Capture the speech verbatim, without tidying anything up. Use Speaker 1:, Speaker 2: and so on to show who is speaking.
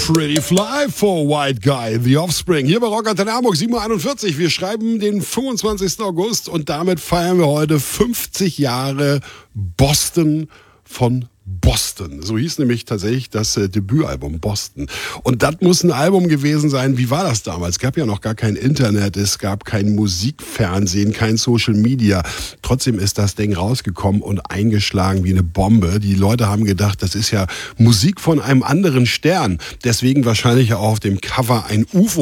Speaker 1: Pretty Fly for White Guy, The Offspring. Hier bei Rock Antenne Hamburg, sieben Uhr einundvierzig. Wir schreiben den fünfundzwanzigsten August und damit feiern wir heute fünfzig Jahre Boston von Boston. So hieß nämlich tatsächlich das äh, Debütalbum Boston. Und das muss ein Album gewesen sein. Wie war das damals? Es gab ja noch gar kein Internet, es gab kein Musikfernsehen, kein Social Media. Trotzdem ist das Ding rausgekommen und eingeschlagen wie eine Bombe. Die Leute haben gedacht, das ist ja Musik von einem anderen Stern. Deswegen wahrscheinlich auch auf dem Cover ein U F O.